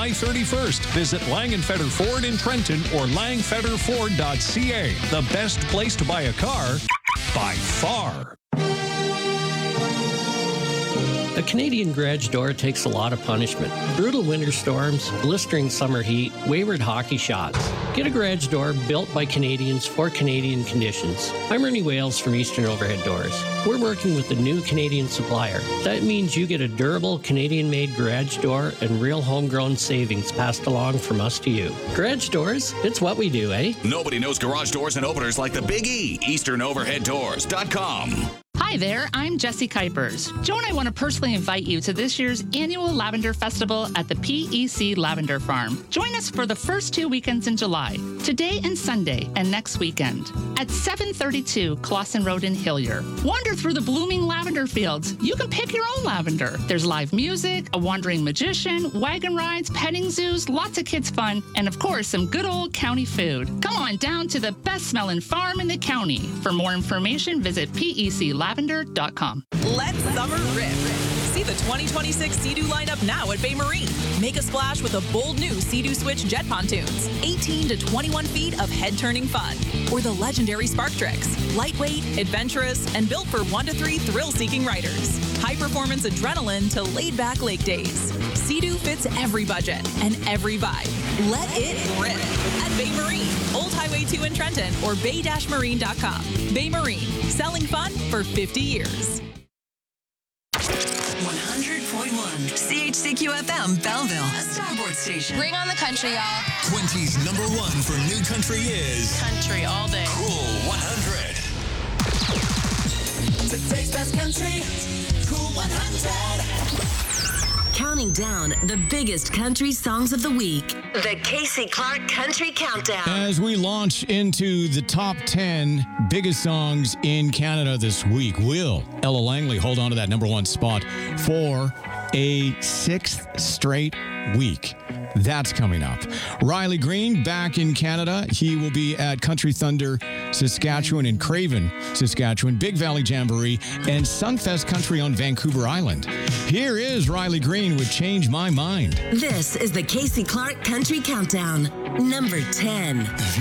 July 31st. Visit Langenfetter Ford in Trenton or langfetterford.ca. The best place to buy a car by far. A Canadian garage door takes a lot of punishment. Brutal winter storms, blistering summer heat, wayward hockey shots. Get a garage door built by Canadians for Canadian conditions. I'm Ernie Wales from Eastern Overhead Doors. We're working with a new Canadian supplier. That means you get a durable Canadian-made garage door and real homegrown savings passed along from us to you. Garage doors, it's what we do, eh? Nobody knows garage doors and openers like the Big E. EasternOverheadDoors.com. Hi there, I'm Jessie Kuipers. Joe and I want to personally invite you to this year's annual Lavender Festival at the PEC Lavender Farm. Join us for the first 2 weekends in July, today and Sunday, and next weekend, at 732 Clawson Road in Hillier. Wander through the blooming lavender fields. You can pick your own lavender. There's live music, a wandering magician, wagon rides, petting zoos, lots of kids' fun, and of course, some good old county food. Come on down to the best-smelling farm in the county. For more information, visit PECLavender.com. Let summer rip. See the 2026 Sea-Doo lineup now at Bay Marine. Make a splash with a bold new Sea-Doo Switch jet pontoons. 18 to 21 feet of head-turning fun. Or the legendary Spark Tricks. Lightweight, adventurous, and built for 1 to 3 thrill-seeking riders. High-performance adrenaline to laid-back lake days. Sea-Doo fits every budget and every vibe. Let it rip at Bay Marine, Old Highway 2 in Trenton, or bay-marine.com. Bay Marine, selling fun for 50 years. 100.1 CHCQ-FM Belleville, a Starboard station. Bring on the country, y'all. Quincy's number one for new country is Country all day. Cool 100. Today's best country, Cool 100. Counting down the biggest country songs of the week. The Casey Clark Country Countdown. As we launch into the top 10 biggest songs in Canada this week, will Ella Langley hold on to that number one spot for a sixth straight week? That's coming up. Riley Green back in Canada. He will be at Country Thunder Saskatchewan in Craven, Saskatchewan, Big Valley Jamboree, and Sunfest Country on Vancouver Island. Here is Riley Green with Change My Mind. This is the Casey Clark Country Countdown, number 10.